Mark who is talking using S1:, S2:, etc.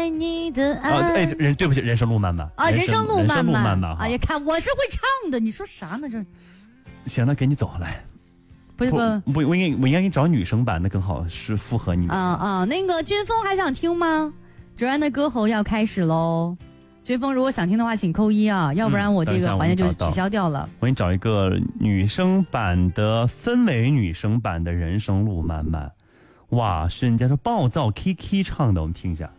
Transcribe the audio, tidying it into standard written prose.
S1: 爱你的爱。
S2: 对不起，人生路漫漫
S1: 啊，人生路漫漫
S2: 哈。
S1: 哎呀，看我是会唱的，你说啥呢这？
S2: 行，那给你走来。
S1: 不，
S2: 我应该给你找女生版的更好，是符合你的。
S1: 那个军峰还想听吗？卓然的歌喉要开始喽。军峰如果想听的话请扣1啊，要不然我这个环节就取消掉了。
S2: 我给你找一个女生版的氛围女生版的人生路漫漫。哇，是人家说暴躁 Kiki 唱的，我们听一下。